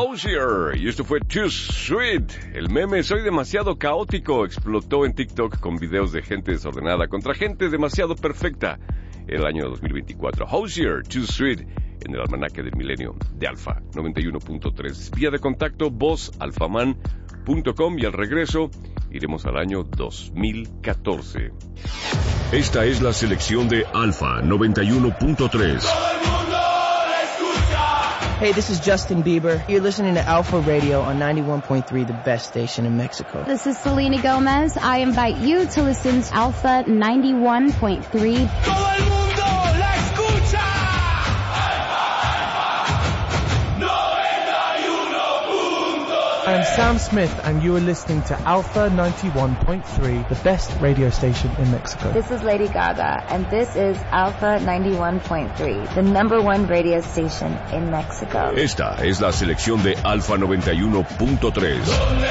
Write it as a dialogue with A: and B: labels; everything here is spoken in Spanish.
A: Hozier, y esto fue Too Sweet. El meme "soy demasiado caótico" explotó en TikTok con videos de gente desordenada contra gente demasiado perfecta en el año 2024. Hozier, Too Sweet, en el almanaque del milenio de Alfa 91.3. Vía de contacto vozalfaman.com, y al regreso iremos al año 2014.
B: Esta es la selección de Alfa 91.3.
C: Hey, this is Justin Bieber. You're listening to Alpha Radio on 91.3, the best station in Mexico.
D: This is Selena Gomez. I invite you to listen to Alpha 91.3.
E: ¡Todo el mundo la escucha!
F: I'm Sam Smith, and you are listening to Alpha 91.3, the best radio station in Mexico.
G: This is Lady Gaga, and this is Alpha 91.3, the #1 radio station in Mexico.
B: Esta es la selección de Alfa 91.3.